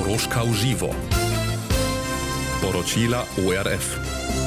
Horoška uživo. Poročila ORF.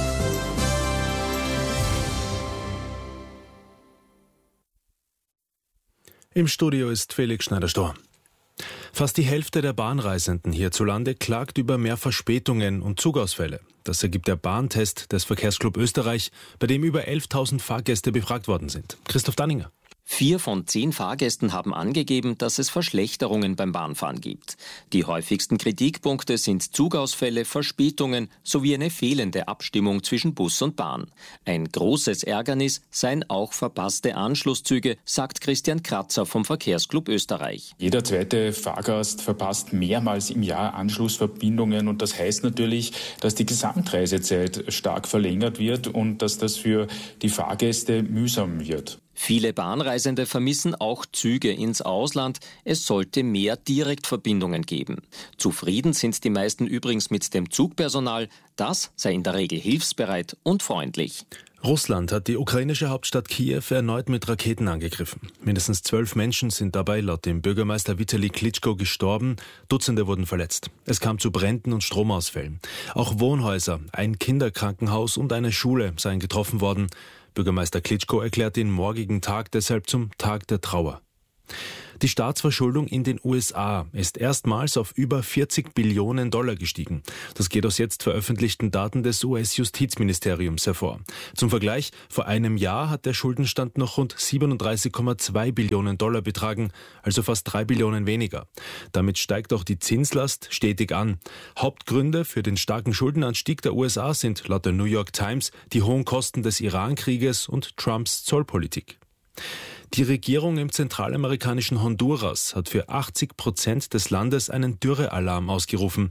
Im Studio ist Felix Schneider-Stor. Fast die Hälfte der Bahnreisenden hierzulande klagt über mehr Verspätungen und Zugausfälle. Das ergibt der Bahntest des Verkehrsclub Österreich, bei dem über 11.000 Fahrgäste befragt worden sind. Christoph Danninger. 4 von 10 Fahrgästen haben angegeben, dass es Verschlechterungen beim Bahnfahren gibt. Die häufigsten Kritikpunkte sind Zugausfälle, Verspätungen sowie eine fehlende Abstimmung zwischen Bus und Bahn. Ein großes Ärgernis seien auch verpasste Anschlusszüge, sagt Christian Kratzer vom Verkehrsclub Österreich. Jeder zweite Fahrgast verpasst mehrmals im Jahr Anschlussverbindungen und das heißt natürlich, dass die Gesamtreisezeit stark verlängert wird und dass das für die Fahrgäste mühsam wird. Viele Bahnreisende vermissen auch Züge ins Ausland. Es sollte mehr Direktverbindungen geben. Zufrieden sind die meisten übrigens mit dem Zugpersonal. Das sei in der Regel hilfsbereit und freundlich. Russland hat die ukrainische Hauptstadt Kiew erneut mit Raketen angegriffen. Mindestens 12 Menschen sind dabei laut dem Bürgermeister Vitali Klitschko gestorben. Dutzende wurden verletzt. Es kam zu Bränden und Stromausfällen. Auch Wohnhäuser, ein Kinderkrankenhaus und eine Schule seien getroffen worden. Bürgermeister Klitschko erklärt den morgigen Tag deshalb zum Tag der Trauer. Die Staatsverschuldung in den USA ist erstmals auf über 40 Billionen Dollar gestiegen. Das geht aus jetzt veröffentlichten Daten des US-Justizministeriums hervor. Zum Vergleich, vor einem Jahr hat der Schuldenstand noch rund 37,2 Billionen Dollar betragen, also fast 3 Billionen weniger. Damit steigt auch die Zinslast stetig an. Hauptgründe für den starken Schuldenanstieg der USA sind laut der New York Times die hohen Kosten des Iran-Krieges und Trumps Zollpolitik. Die Regierung im zentralamerikanischen Honduras hat für 80% des Landes einen Dürrealarm ausgerufen.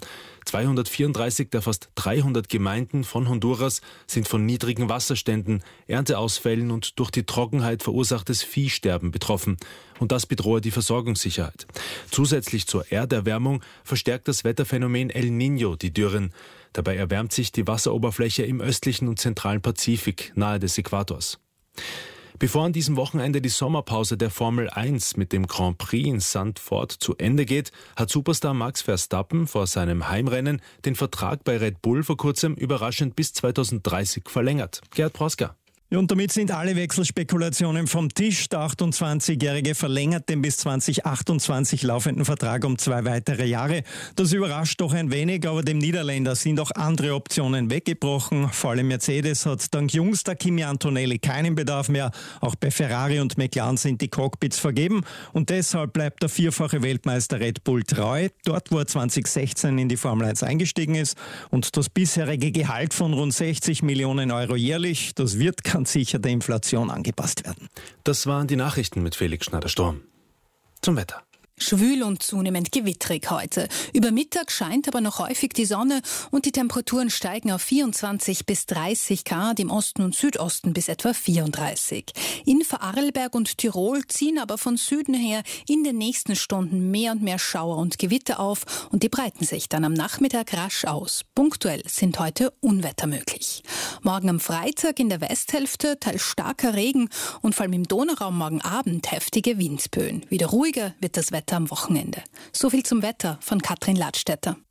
234 der fast 300 Gemeinden von Honduras sind von niedrigen Wasserständen, Ernteausfällen und durch die Trockenheit verursachtes Viehsterben betroffen. Und das bedrohe die Versorgungssicherheit. Zusätzlich zur Erderwärmung verstärkt das Wetterphänomen El Niño die Dürren. Dabei erwärmt sich die Wasseroberfläche im östlichen und zentralen Pazifik nahe des Äquators. Bevor an diesem Wochenende die Sommerpause der Formel 1 mit dem Grand Prix in Zandvoort zu Ende geht, hat Superstar Max Verstappen vor seinem Heimrennen den Vertrag bei Red Bull vor kurzem überraschend bis 2030 verlängert. Gerhard Proska. Und damit sind alle Wechselspekulationen vom Tisch. Der 28-Jährige verlängert den bis 2028 laufenden Vertrag um 2 weitere Jahre. Das überrascht doch ein wenig, aber dem Niederländer sind auch andere Optionen weggebrochen. Vor allem Mercedes hat dank jüngster Kimi Antonelli keinen Bedarf mehr. Auch bei Ferrari und McLaren sind die Cockpits vergeben. Und deshalb bleibt der vierfache Weltmeister Red Bull treu. Dort, wo er 2016 in die Formel 1 eingestiegen ist. Und das bisherige Gehalt von rund 60 Millionen Euro jährlich, das wird ganz sicher der Inflation angepasst werden. Das waren die Nachrichten mit Felix Schneider-Stor. Zum Wetter. Schwül und zunehmend gewittrig heute. Über Mittag scheint aber noch häufig die Sonne und die Temperaturen steigen auf 24 bis 30 Grad, im Osten und Südosten bis etwa 34. In Vorarlberg und Tirol ziehen aber von Süden her in den nächsten Stunden mehr und mehr Schauer und Gewitter auf und die breiten sich dann am Nachmittag rasch aus. Punktuell sind heute Unwetter möglich. Morgen am Freitag in der Westhälfte teils starker Regen und vor allem im Donauraum morgen Abend heftige Windböen. Wieder ruhiger wird das Wetter am Wochenende. So viel zum Wetter von Katrin Ladstätter.